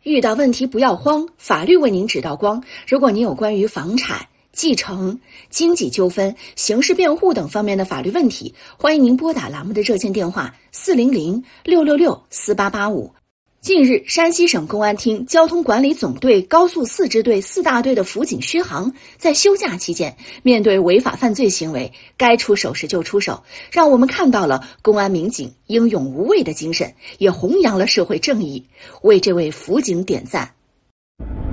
遇到问题不要慌，法律为您指道光。如果您有关于房产、继承、经济纠纷、刑事辩护等方面的法律问题，欢迎您拨打栏目的热线电话400-666-4885。近日，山西省公安厅交通管理总队高速4支队4大队的辅警薛航在休假期间，面对违法犯罪行为，该出手时就出手，让我们看到了公安民警英勇无畏的精神，也弘扬了社会正义，为这位辅警点赞。